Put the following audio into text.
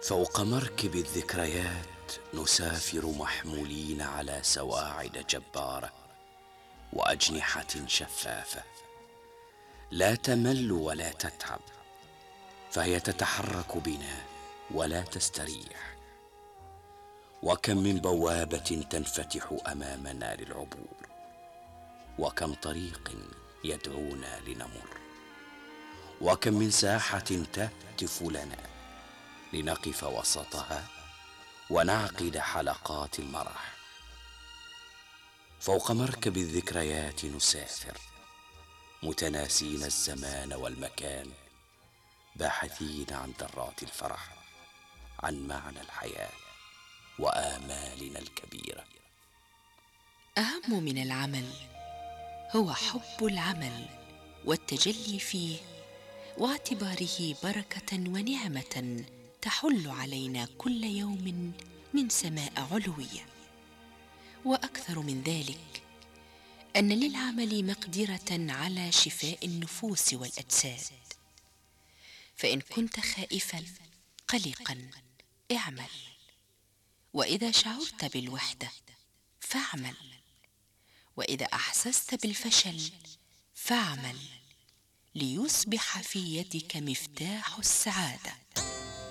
فوق مركب الذكريات نسافر محمولين على سواعد جبارة وأجنحة شفافة لا تمل ولا تتعب، فهي تتحرك بنا ولا تستريح. وكم من بوابة تنفتح أمامنا للعبور، وكم طريق يدعونا لنمر، وكم من ساحة تهتف لنا لنقف وسطها ونعقد حلقات المرح. فوق مركب الذكريات نسافر متناسين الزمان والمكان، باحثين عن ذرات الفرح، عن معنى الحياة وآمالنا الكبيرة. أهم من العمل هو حب العمل والتجلي فيه، واعتباره بركة ونعمة تحل علينا كل يوم من سماء علوية. وأكثر من ذلك أن للعمل مقدرة على شفاء النفوس والأجساد. فإن كنت خائفا قلقا اعمل، وإذا شعرت بالوحدة فاعمل، وإذا أحسست بالفشل فاعمل، ليصبح في يدك مفتاح السعادة.